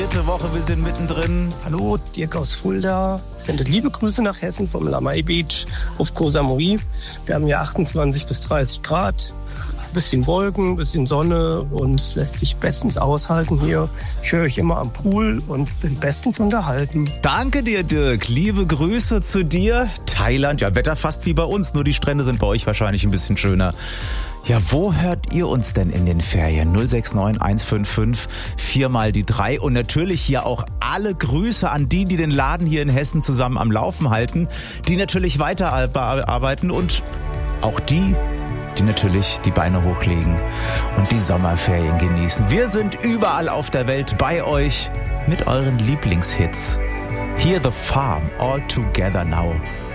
Dritte Woche, wir sind mittendrin. Hallo, Dirk aus Fulda. Sendet liebe Grüße nach Hessen vom Lamay Beach auf Koh Samui. Wir haben hier 28 bis 30 Grad. Bisschen Wolken, bisschen Sonne und es lässt sich bestens aushalten hier. Ich höre euch immer am Pool und bin bestens unterhalten. Danke dir, Dirk. Liebe Grüße zu dir. Thailand, ja, Wetter fast wie bei uns, nur die Strände sind bei euch wahrscheinlich ein bisschen schöner. Ja, wo hört ihr uns denn in den Ferien? 069 155 4 mal die 3 und natürlich hier auch alle Grüße an die den Laden hier in Hessen zusammen am Laufen halten, die natürlich weiterarbeiten und auch die natürlich die Beine hochlegen und die Sommerferien genießen. Wir sind überall auf der Welt bei euch mit euren Lieblingshits. Here the Farm, All Together Now.